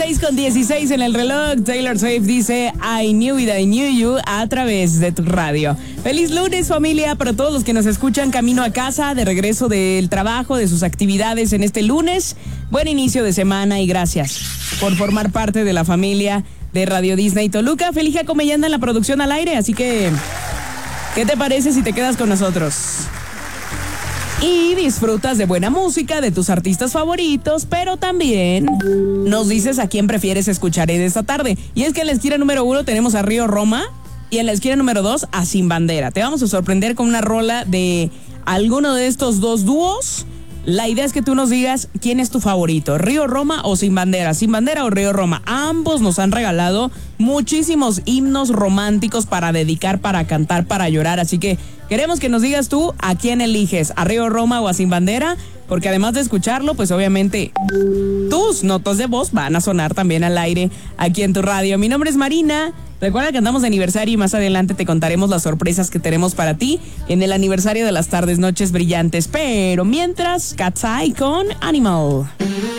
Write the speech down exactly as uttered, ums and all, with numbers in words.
seis con dieciséis en el reloj. Taylor Swift dice I knew it, I knew you a través de tu radio. Feliz lunes, familia, para todos los que nos escuchan camino a casa, de regreso del trabajo, de sus actividades en este lunes. Buen inicio de semana y gracias por formar parte de la familia de Radio Disney Toluca. Felicia Comellanda en la producción al aire, así que ¿qué te parece si te quedas con nosotros? Y disfrutas de buena música, de tus artistas favoritos, pero también nos dices a quién prefieres escuchar en esta tarde. Y es que en la esquina número uno tenemos a Río Roma y en la esquina número dos a Sin Bandera. Te vamos a sorprender con una rola de alguno de estos dos dúos. La idea es que tú nos digas quién es tu favorito, Río Roma o Sin Bandera, Sin Bandera o Río Roma. Ambos nos han regalado muchísimos himnos románticos para dedicar, para cantar, para llorar. Así que queremos que nos digas tú a quién eliges, a Río Roma o a Sin Bandera, porque además de escucharlo, pues obviamente tus notas de voz van a sonar también al aire aquí en tu radio. Mi nombre es Marina. Recuerda que andamos de aniversario y más adelante te contaremos las sorpresas que tenemos para ti en el aniversario de las tardes, noches brillantes. Pero mientras, Cat's Eye con Animal.